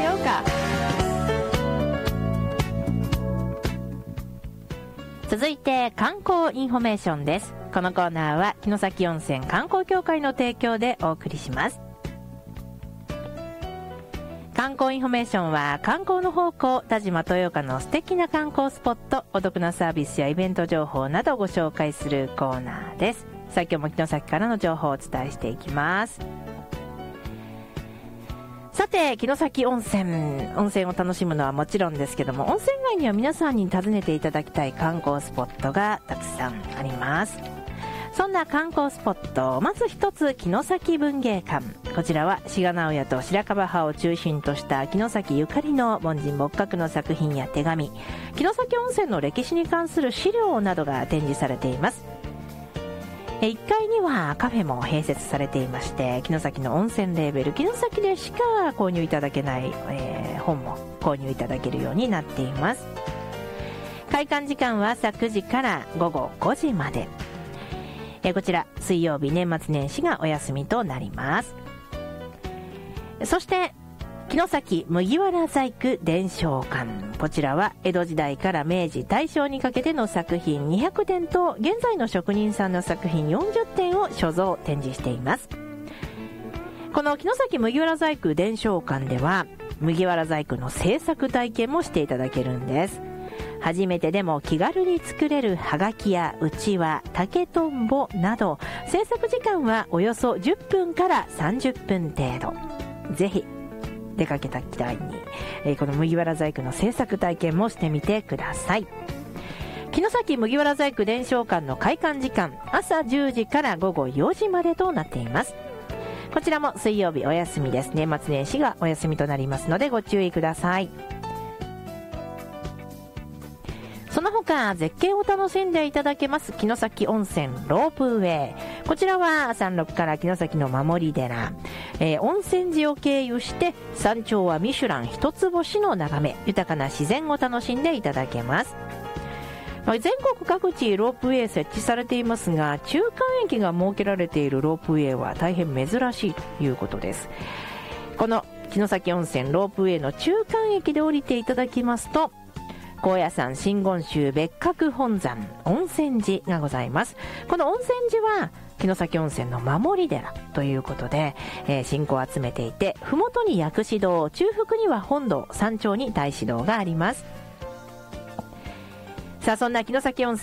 ようか。続いて観光インフォメーションです。このコーナーは城崎温泉観光協会の提供でお送りします。観光インフォメーションは観光の方向、田島豊岡の素敵な観光スポット、お得なサービスやイベント情報などをご紹介するコーナーです。さあ今日も城崎からの情報をお伝えしていきます。さて城崎温泉を楽しむのはもちろんですけども、温泉街には皆さんに訪ねていただきたい観光スポットがたくさんあります。そんな観光スポット、まず一つ城崎文芸館。こちらは志賀直哉と白樺派を中心とした城崎ゆかりの凡人墨客の作品や手紙、城崎温泉の歴史に関する資料などが展示されています。1階にはカフェも併設されていまして、城崎の温泉レーベル城崎でしか購入いただけない、本も購入いただけるようになっています。開館時間は朝9時から午後5時まで。こちら水曜日年末年始がお休みとなります。そして城崎麦わら細工伝承館、こちらは江戸時代から明治大正にかけての作品200点と現在の職人さんの作品40点を所蔵展示しています。この城崎麦わら細工伝承館では麦わら細工の製作体験もしていただけるんです。初めてでも気軽に作れるはがきやうちわ、竹とんぼなど、制作時間はおよそ10分から30分程度。ぜひ出かけた機会に、この麦わら細工の制作体験もしてみてください。城崎麦わら細工伝承館の開館時間、朝10時から午後4時までとなっています。こちらも水曜日お休みです。年末年始がお休みとなりますのでご注意ください。その他絶景を楽しんでいただけます城崎温泉ロープウェイ。こちらは山麓から城崎の守り寺、温泉寺を経由して山頂はミシュラン一つ星の眺め、豊かな自然を楽しんでいただけます。全国各地ロープウェイ設置されていますが、中間駅が設けられているロープウェイは大変珍しいということです。この城崎温泉ロープウェイの中間駅で降りていただきますと、高野山真言宗別格本山温泉寺がございます。この温泉寺は城崎温泉の守り寺ということで、信仰を集めていて、麓に薬師堂、中腹には本堂、山頂に大師堂があります。さあそんな城崎温泉